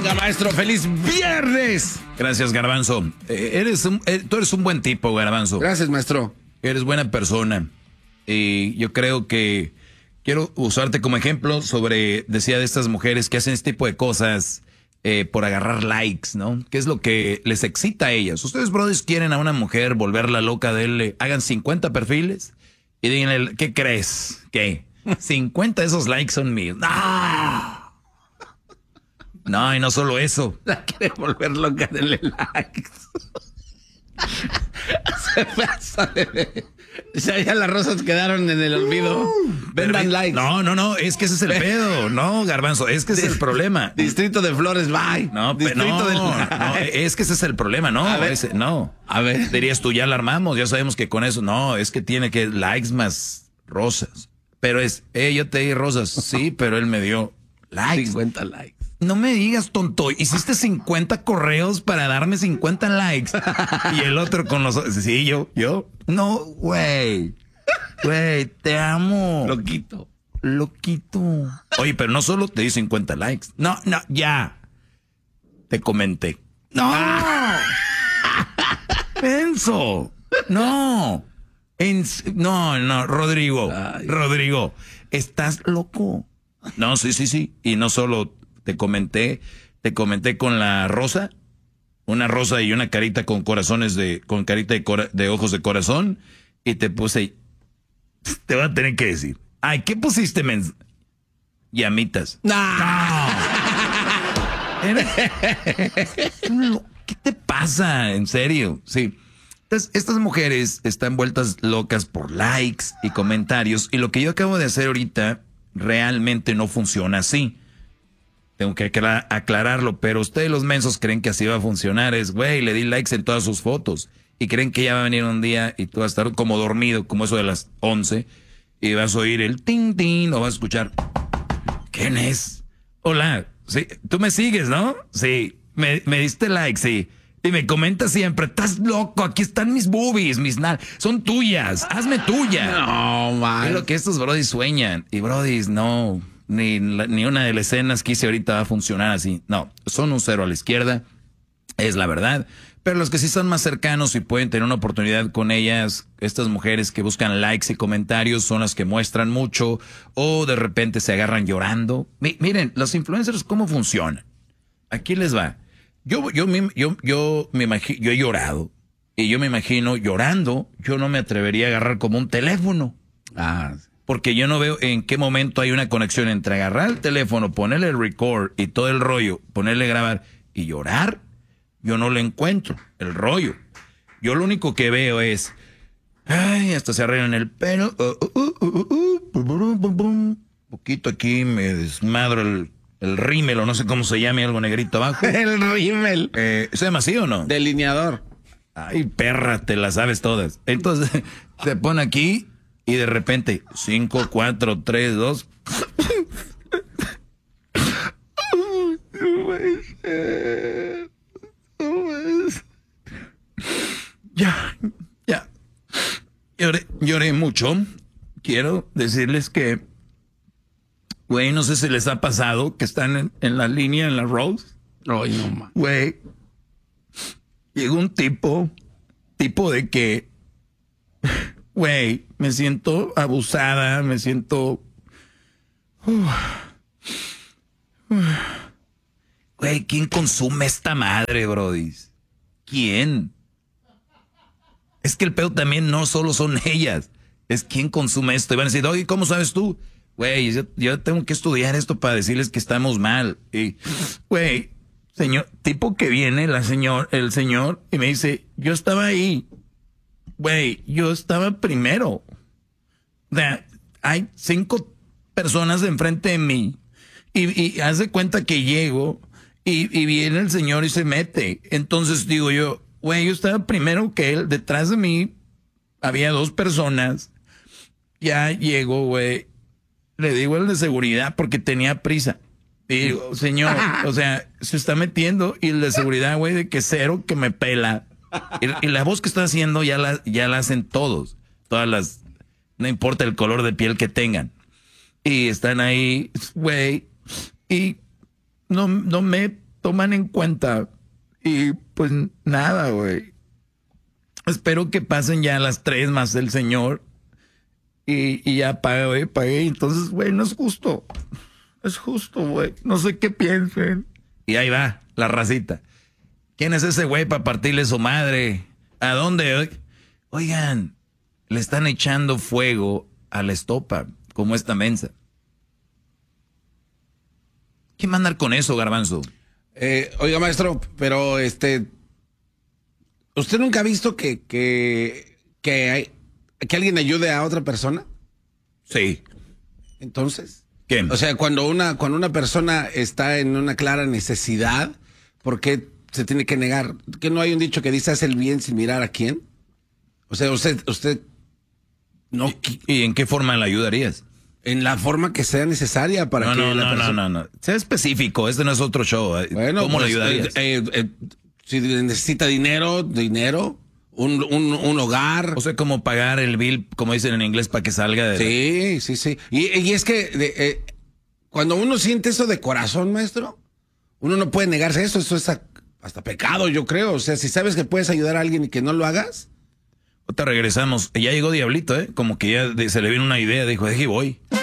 Venga, maestro, feliz viernes. Gracias, Garbanzo. Tú eres un buen tipo, Garbanzo. Gracias, maestro. Eres buena persona. Y yo creo que quiero usarte como ejemplo decía de estas mujeres que hacen este tipo de cosas por agarrar likes, ¿no? ¿Qué es lo que les excita a ellas? Ustedes, brothers, quieren a una mujer volverla loca de él, hagan 50 perfiles y díganle, ¿qué crees? ¿Qué? 50 de esos likes son míos. ¡No! No, y no solo eso. La quiere volver loca, denle likes. Se pasa ya las rosas quedaron en el olvido. Vendan likes. No, es que ese es el pedo. No, Garbanzo, es que ese es el problema. Distrito de Flores, bye. No, es que ese es el problema, no. A ver. A ver. Dirías tú, ya la armamos, ya sabemos que con eso, no, es que tiene que likes más rosas. Pero yo te di rosas, sí, pero él me dio likes. 50 likes. No me digas, tonto, hiciste 50 correos para darme 50 likes. Y el otro con los... Sí, yo. No, güey. Güey, te amo. Loquito. Oye, pero no solo te di 50 likes. No, ya. Te comenté. No. Penso. No. No, Rodrigo. Ay. Rodrigo, estás loco. No, sí. Y no solo te comenté con la rosa, una rosa y una carita con corazones con carita de ojos de corazón, y te puse, te voy a tener que decir, ay, ¿qué pusiste, llamitas? No. ¿Qué te pasa? En serio, sí. Entonces, estas mujeres están vueltas locas por likes y comentarios, y lo que yo acabo de hacer ahorita realmente no funciona así. Tengo que aclararlo, pero ustedes los mensos creen que así va a funcionar. Güey, le di likes en todas sus fotos. Y creen que ya va a venir un día y tú vas a estar como dormido, como eso de las 11, y vas a oír el ting, ting, o vas a escuchar, ¿quién es? Hola, sí, tú me sigues, ¿no? Sí, me diste like, sí. Y me comentas siempre, estás loco, aquí están mis boobies, son tuyas, hazme tuya. No, man. Es lo que estos brodis sueñan. Y brodis, no... Ni una de las escenas que hice ahorita va a funcionar así. No, son un cero a la izquierda, es la verdad. Pero los que sí son más cercanos y pueden tener una oportunidad con ellas, estas mujeres que buscan likes y comentarios son las que muestran mucho o de repente se agarran llorando. Miren, los influencers, ¿cómo funcionan? Aquí les va. Yo me imagino, yo he llorado y yo me imagino llorando, yo no me atrevería a agarrar como un teléfono. Porque yo no veo en qué momento hay una conexión entre agarrar el teléfono, ponerle el record y todo el rollo, ponerle grabar y llorar. Yo no le encuentro el rollo. Yo lo único que veo es, ay, hasta se arreglan el pelo. Poquito aquí me desmadro el rímel o no sé cómo se llame, algo negrito abajo. El rímel. ¿Se llama así o no? Delineador. Ay, perra, te las sabes todas. Entonces, se pone aquí. Y de repente, 5, 4, 3, 2. Ya. Lloré mucho. Quiero decirles que, güey, no sé si les ha pasado que están en la línea, en la Rose. Ay, no, man. Güey, llegó un tipo de que, güey, me siento abusada, me siento... Güey, ¿quién consume esta madre, brodis? ¿Quién? Es que el pedo también no solo son ellas, es quién consume esto. Y van a decir, oye, ¿cómo sabes tú? Güey, yo tengo que estudiar esto para decirles que estamos mal. Y, güey, tipo que viene el señor, y me dice, yo estaba ahí. Güey, yo estaba primero. O sea, hay 5 personas enfrente de mí. Y haz de cuenta que llego y viene el señor y se mete. Entonces digo yo, güey, yo estaba primero que él. Detrás de mí había 2 personas. Ya llego, güey. Le digo al de seguridad porque tenía prisa. Y digo, señor, o sea, se está metiendo. Y el de seguridad, güey, de que cero que me pela. Y la voz que está haciendo ya la hacen todos. Todas las... No importa el color de piel que tengan. Y están ahí, güey. Y no me toman en cuenta. Y pues nada, güey. Espero que pasen ya las 3 más el señor. Y ya pagué. Entonces, güey, no es justo. Es justo, güey. No sé qué piensen. Y ahí va, la racita. ¿Quién es ese güey para partirle su madre? ¿A dónde? Oigan, le están echando fuego a la estopa, como esta mensa. ¿Quién va a andar con eso, Garbanzo? Oiga, maestro, pero ¿usted nunca ha visto que alguien ayude a otra persona? Sí. Entonces, ¿qué? O sea, cuando una persona está en una clara necesidad, ¿por qué se tiene que negar? ¿Que no hay un dicho que dice haz el bien sin mirar a quién? O sea, usted no. ¿Y en qué forma le ayudarías? En la forma que sea necesaria para que la persona... No. Sea específico, este no es otro show. Bueno, ¿cómo pues, le ayudarías? Si necesita dinero, un hogar. O sea, como pagar el bill, como dicen en inglés, para que salga de... Sí. Y es que cuando uno siente eso de corazón, maestro, uno no puede negarse eso. Eso es hasta pecado, yo creo. O sea, si sabes que puedes ayudar a alguien y que no lo hagas... Ahorita regresamos. Ya llegó Diablito, ¿eh? Como que ya se le vino una idea. Dijo, deje voy.